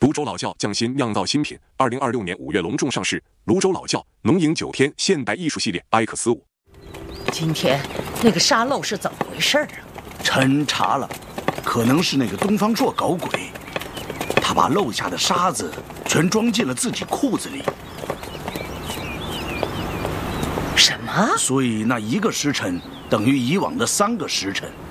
泸州老窖匠心酿造新品，2026年5月隆重上市。泸州老窖浓饮9天现代艺术系列 X5。 今天那个沙漏是怎么回事啊？ 侦查了，可能是那个东方朔搞鬼，他把漏下的沙子全装进了自己裤子里。 什么？ 所以那1个时辰等于以往的3个时辰。